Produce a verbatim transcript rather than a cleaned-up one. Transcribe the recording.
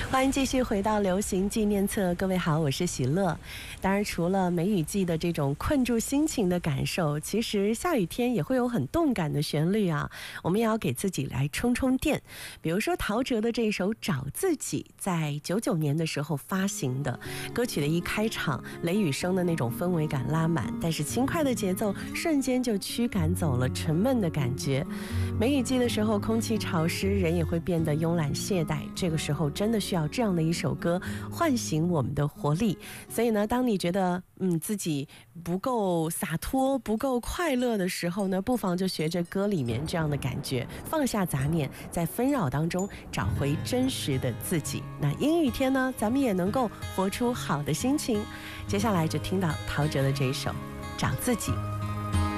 欢迎继续回到流行纪念册，各位好，我是喜乐。当然，除了梅雨季的这种困住心情的感受，其实下雨天也会有很动感的旋律啊。我们也要给自己来充充电。比如说陶喆的这首《找自己》，在九九年的时候发行的歌曲的一开场，雷雨声的那种氛围感拉满，但是轻快的节奏瞬间就驱赶走了沉闷的感觉。梅雨季的时候，空气潮湿，人也会变得慵懒懈怠，这个时候真的需要这样的一首歌唤醒我们的活力。所以呢，当你觉得嗯自己不够洒脱不够快乐的时候呢，不妨就学着歌里面这样的感觉，放下杂念，在纷扰当中找回真实的自己。那阴雨天呢，咱们也能够活出好的心情。接下来就听到陶喆的这一首《找自己》。